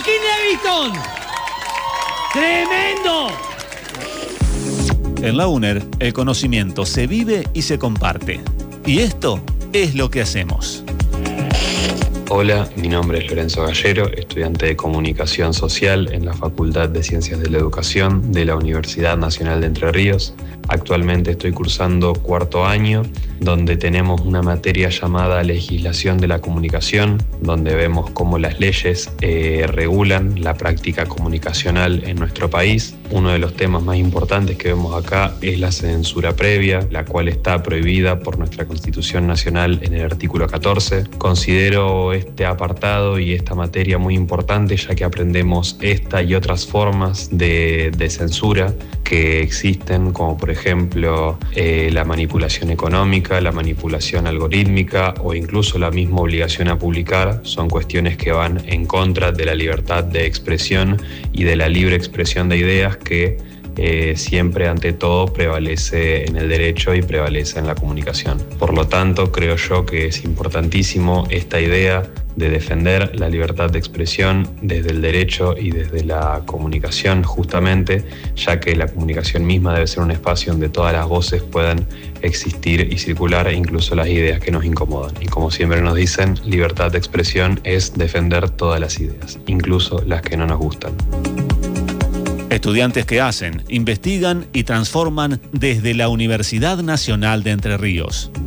Joaquín Levington. ¡Tremendo! En la UNER, el conocimiento se vive y se comparte. Y esto es lo que hacemos. Hola, mi nombre es Lorenzo Gallero, estudiante de Comunicación Social en la Facultad de Ciencias de la Educación de la Universidad Nacional de Entre Ríos. Actualmente estoy cursando cuarto año, donde tenemos una materia llamada Legislación de la Comunicación, donde vemos cómo las leyes regulan la práctica comunicacional en nuestro país. Uno de los temas más importantes que vemos acá es la censura previa, la cual está prohibida por nuestra Constitución Nacional en el artículo 14. Considero este apartado y esta materia muy importante, ya que aprendemos esta y otras formas de censura que existen, como por ejemplo la manipulación económica, la manipulación algorítmica o incluso la misma obligación a publicar. Son cuestiones que van en contra de la libertad de expresión y de la libre expresión de ideas que siempre ante todo prevalece en el derecho y prevalece en la comunicación. Por lo tanto, creo yo que es importantísimo esta idea de defender la libertad de expresión desde el derecho y desde la comunicación, justamente, ya que la comunicación misma debe ser un espacio donde todas las voces puedan existir y circular, incluso las ideas que nos incomodan. Y como siempre nos dicen, libertad de expresión es defender todas las ideas, incluso las que no nos gustan. Estudiantes que hacen, investigan y transforman desde la Universidad Nacional de Entre Ríos.